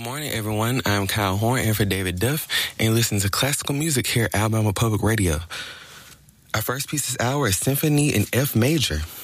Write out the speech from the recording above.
morning, everyone. I'm Kyle Horn, and for David Duff, and you listen to classical music here at Alabama Public Radio. Our first piece this hour is Symphony in F Major